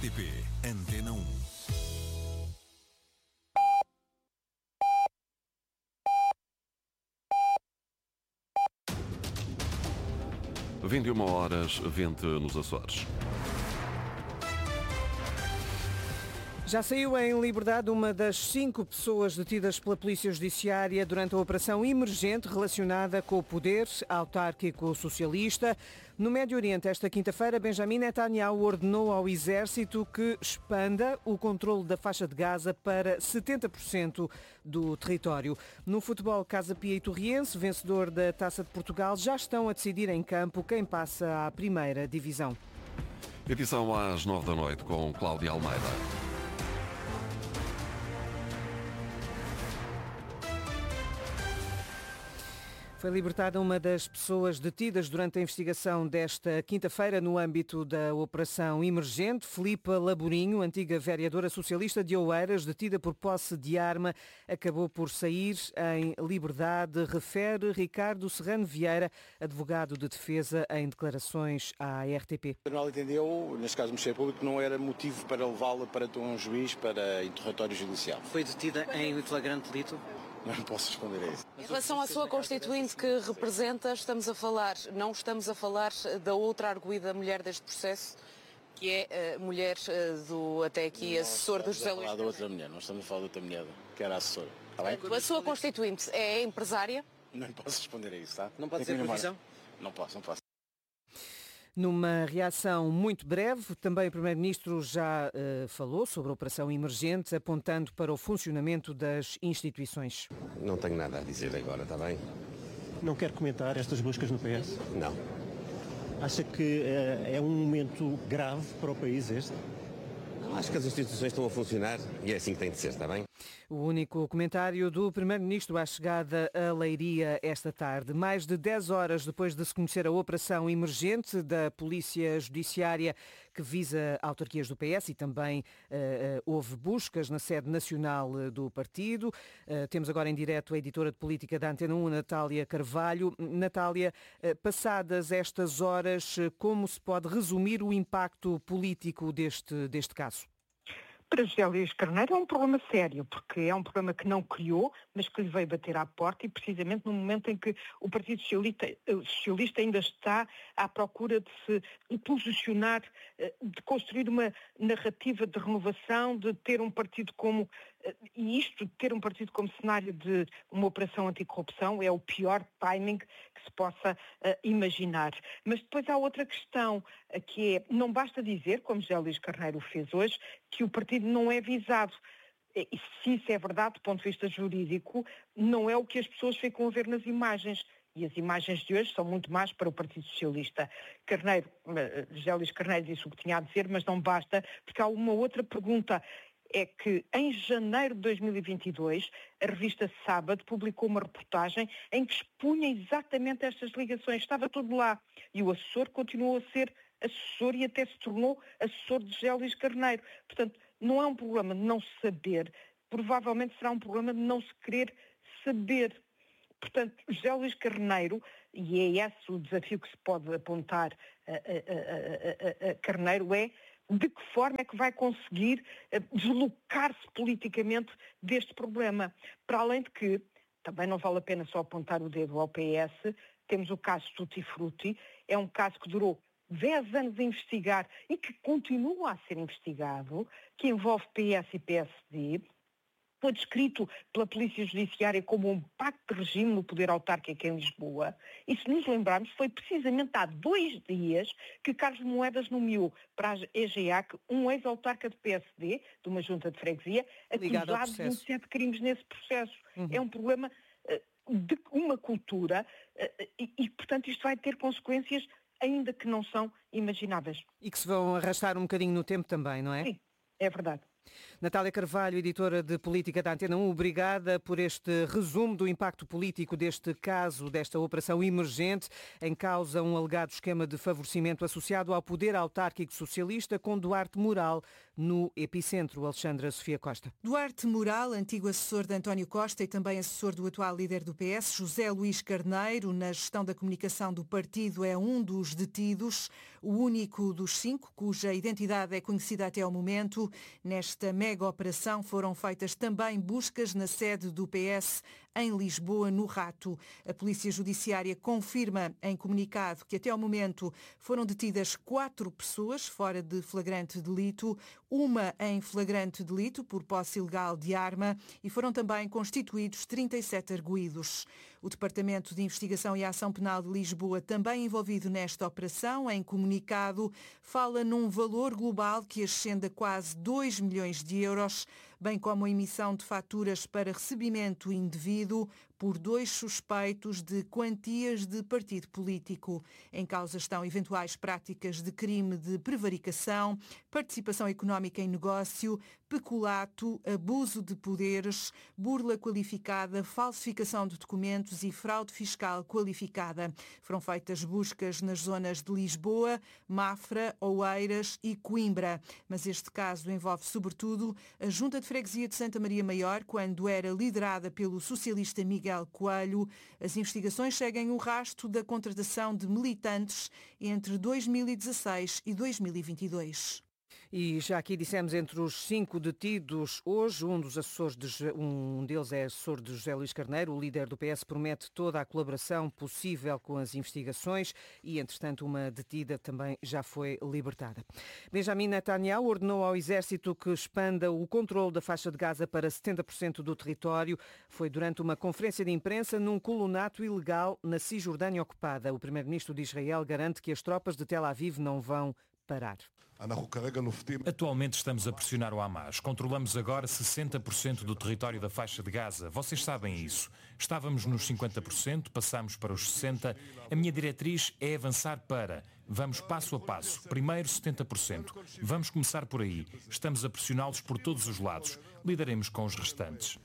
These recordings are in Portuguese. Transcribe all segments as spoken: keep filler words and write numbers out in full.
T P Antena um. vinte e uma horas, vinte nos Açores. Já saiu em liberdade uma das cinco pessoas detidas pela Polícia Judiciária durante a operação emergente relacionada com o poder autárquico socialista. No Médio Oriente, esta quinta-feira, Benjamin Netanyahu ordenou ao exército que expanda o controle da faixa de Gaza para setenta por cento do território. No futebol, Casa Pia e Torriense, vencedor da Taça de Portugal, já estão a decidir em campo quem passa à primeira divisão. Edição às nove da noite com Cláudia Almeida. Foi libertada uma das pessoas detidas durante a investigação desta quinta-feira no âmbito da Operação Emergente. Filipa Laborinho, antiga vereadora socialista de Oeiras, detida por posse de arma, acabou por sair em liberdade, refere Ricardo Serrano Vieira, advogado de defesa, em declarações à R T P. O Tribunal entendeu, neste caso o Ministério Público, que não era motivo para levá-la para um juiz para interrogatório judicial. Foi detida em flagrante delito? Não posso responder a isso. Em relação à sua constituinte que representa, estamos a falar, não estamos a falar da outra arguida mulher deste processo, que é a mulher do, até aqui, assessor do José Luís. Não estamos a falar da outra mulher, não estamos a falar da outra mulher, que era assessora. Está bem? A sua constituinte é empresária? Não posso responder a isso, tá? Não pode ser profissão? Não posso, não posso. Numa reação muito breve, também o Primeiro-Ministro já uh, falou sobre a operação emergente, apontando para o funcionamento das instituições. Não tenho nada a dizer agora, está bem? Não quer comentar estas buscas no P S? Não. Acha que uh, é um momento grave para o país este? Acho que as instituições estão a funcionar e é assim que tem de ser, está bem? O único comentário do Primeiro-Ministro à chegada a Leiria esta tarde. Mais de dez horas depois de se conhecer a operação emergente da Polícia Judiciária que visa autarquias do P S e também uh, uh, houve buscas na sede nacional do partido. Uh, temos agora em direto a editora de política da Antena um, Natália Carvalho. Natália, uh, passadas estas horas, como se pode resumir o impacto político deste, deste caso? Para José Luís Carneiro é um problema sério, porque é um problema que não criou, mas que lhe veio bater à porta e precisamente no momento em que o Partido Socialista, Socialista ainda está à procura de se posicionar, de construir uma narrativa de renovação, de ter um partido como, e isto de ter um partido como cenário de uma operação anticorrupção é o pior timing que se possa uh, imaginar. Mas depois há outra questão, uh, que é, não basta dizer, como José Luís Carneiro fez hoje, que o partido não é visado. E se isso é verdade, do ponto de vista jurídico, não é o que as pessoas ficam a ver nas imagens. E as imagens de hoje são muito mais para o Partido Socialista. Carneiro, José Luís Carneiro disse o que tinha a dizer, mas não basta, porque há uma outra pergunta. É que em janeiro de dois mil e vinte e dois, a revista Sábado publicou uma reportagem em que expunha exatamente estas ligações. Estava tudo lá. E o assessor continuou a ser assessor e até se tornou assessor de José Luís Carneiro. Portanto, não é um problema de não saber, provavelmente será um problema de não se querer saber. Portanto, José Luís Carneiro, e é esse o desafio que se pode apontar a, a, a, a, a Carneiro, é de que forma é que vai conseguir deslocar-se politicamente deste problema. Para além de que, também não vale a pena só apontar o dedo ao P S, temos o caso Tutti Frutti, é um caso que durou dez anos a investigar e que continua a ser investigado, que envolve P S e P S D, foi descrito pela Polícia Judiciária como um pacto de regime no poder autárquico em Lisboa. E se nos lembrarmos, foi precisamente há dois dias que Carlos Moedas nomeou para a E G A C um ex-autarca de P S D, de uma junta de freguesia, acusado de vinte e sete crimes nesse processo. Uhum. É um problema uh, de uma cultura uh, e, e, portanto, isto vai ter consequências ainda que não são imagináveis. E que se vão arrastar um bocadinho no tempo também, não é? Sim, é verdade. Natália Carvalho, editora de Política da Antena um, obrigada por este resumo do impacto político deste caso, desta operação emergente, em causa um alegado esquema de favorecimento associado ao poder autárquico socialista, com Duarte Moral no epicentro. Alexandra Sofia Costa. Duarte Moral, antigo assessor de António Costa e também assessor do atual líder do P S, José Luís Carneiro, na gestão da comunicação do partido, é um dos detidos. o único dos cinco cuja identidade é conhecida até ao momento. Nesta mega operação foram feitas também buscas na sede do P S em Lisboa, no Rato. A Polícia Judiciária confirma em comunicado que até ao momento foram detidas quatro pessoas fora de flagrante delito, uma em flagrante delito por posse ilegal de arma, e foram também constituídos trinta e sete arguídos. O Departamento de Investigação e Ação Penal de Lisboa, também envolvido nesta operação, em comunicado, fala num valor global que ascende a quase dois milhões de euros, bem como a emissão de faturas para recebimento indevido por dois suspeitos de quantias de partido político. Em causa estão eventuais práticas de crime de prevaricação, participação económica em negócio, peculato, abuso de poderes, burla qualificada, falsificação de documentos e fraude fiscal qualificada. Foram feitas buscas nas zonas de Lisboa, Mafra, Oeiras e Coimbra. Mas este caso envolve sobretudo a Junta de Freguesia de Santa Maria Maior, quando era liderada pelo socialista Miguel Coelho. As investigações seguem o rastro da contratação de militantes entre dois mil e dezasseis e dois mil e vinte e dois. E já aqui dissemos, entre os cinco detidos hoje, um dos assessores de, um deles é assessor de José Luís Carneiro. O líder do P S promete toda a colaboração possível com as investigações e, entretanto, uma detida também já foi libertada. Benjamin Netanyahu ordenou ao exército que expanda o controle da faixa de Gaza para setenta por cento do território. Foi durante uma conferência de imprensa num colonato ilegal na Cisjordânia ocupada. O primeiro-ministro de Israel garante que as tropas de Tel Aviv não vão parar. Atualmente estamos a pressionar o Hamas. Controlamos agora sessenta por cento do território da faixa de Gaza. Vocês sabem isso. Estávamos nos cinquenta por cento, passamos para os sessenta por cento. A minha diretriz é avançar para... Vamos passo a passo. Primeiro setenta por cento. Vamos começar por aí. Estamos a pressioná-los por todos os lados. Lidaremos com os restantes.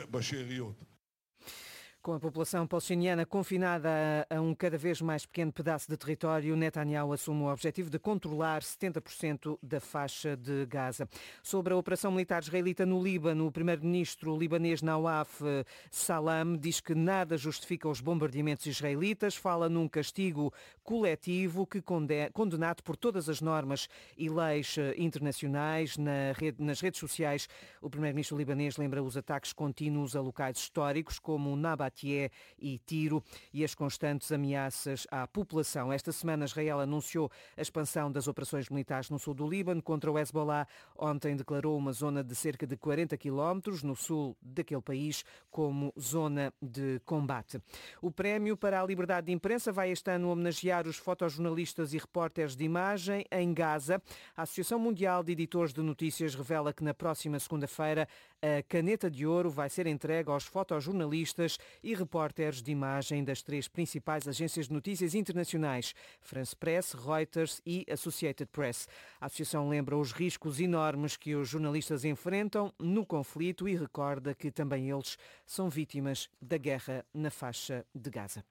Com a população palestiniana confinada a um cada vez mais pequeno pedaço de território, Netanyahu assume o objetivo de controlar setenta por cento da faixa de Gaza. Sobre a operação militar israelita no Líbano, o primeiro-ministro libanês Nawaf Salam diz que nada justifica os bombardeamentos israelitas, fala num castigo coletivo que condenado por todas as normas e leis internacionais. Na rede, nas redes sociais, o primeiro-ministro libanês lembra os ataques contínuos a locais históricos como Nabat e Tiro e as constantes ameaças à população. Esta semana Israel anunciou a expansão das operações militares no sul do Líbano contra o Hezbollah. Ontem declarou uma zona de cerca de quarenta quilómetros no sul daquele país como zona de combate. O Prémio para a Liberdade de Imprensa vai este ano homenagear os fotojornalistas e repórteres de imagem em Gaza. A Associação Mundial de Editores de Notícias revela que na próxima segunda-feira a caneta de ouro vai ser entregue aos fotojornalistas e repórteres de imagem das três principais agências de notícias internacionais, France Press, Reuters e Associated Press. A associação lembra os riscos enormes que os jornalistas enfrentam no conflito e recorda que também eles são vítimas da guerra na faixa de Gaza.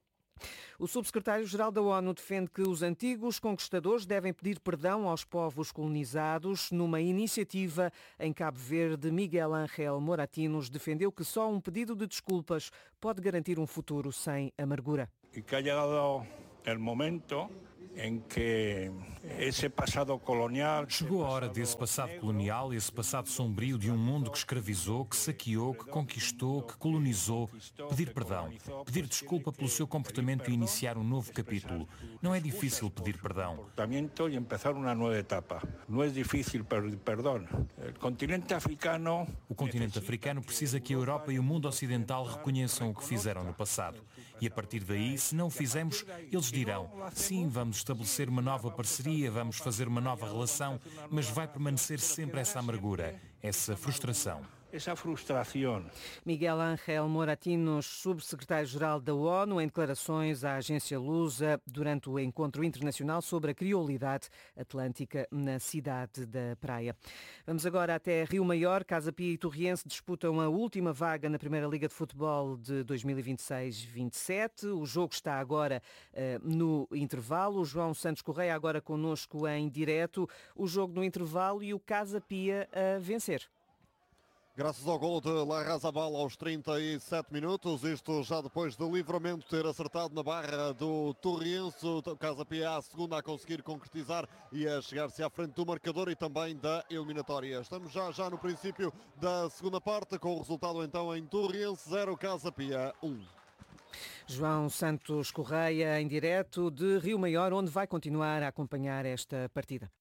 O subsecretário-geral da ONU defende que os antigos conquistadores devem pedir perdão aos povos colonizados. Numa iniciativa em Cabo Verde, Miguel Ángel Moratinos defendeu que só um pedido de desculpas pode garantir um futuro sem amargura. E que ha chegado o momento em que esse passado colonial... Chegou a hora desse passado colonial, esse passado sombrio de um mundo que escravizou, que saqueou, que conquistou, que colonizou, pedir perdão, pedir desculpa pelo seu comportamento e iniciar um novo capítulo. Não é difícil pedir perdão. E começar uma nova etapa. Não é difícil pedir perdão. O continente africano... O continente africano precisa que a Europa e o mundo ocidental reconheçam o que fizeram no passado. E a partir daí, se não o fizermos, eles dirão, sim, vamos estabelecer uma nova parceria, vamos fazer uma nova relação, mas vai permanecer sempre essa amargura, essa frustração. Essa frustração. Miguel Ángel Moratinos, subsecretário-geral da ONU, em declarações à agência Lusa durante o encontro internacional sobre a criolidade atlântica na cidade da Praia. Vamos agora até Rio Maior. Casa Pia e Torriense disputam a última vaga na Primeira Liga de Futebol de dois mil e vinte e seis vinte e sete. O jogo está agora uh, no intervalo. O João Santos Correia agora connosco em direto. O jogo no intervalo e o Casa Pia a vencer. Graças ao golo de Larrazabal aos trinta e sete minutos, isto já depois do Livramento ter acertado na barra do Torriense, o Casa Pia a segunda a conseguir concretizar e a chegar-se à frente do marcador e também da eliminatória. Estamos já, já no princípio da segunda parte, com o resultado então em Torriense zero, Casa Pia um. João Santos Correia, em direto de Rio Maior, onde vai continuar a acompanhar esta partida.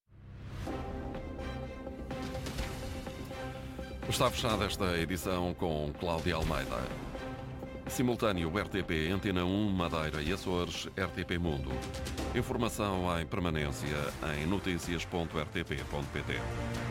Está fechada esta edição com Cláudia Almeida. Simultâneo R T P, Antena um, Madeira e Açores, R T P Mundo. Informação em permanência em noticias ponto r t p ponto p t.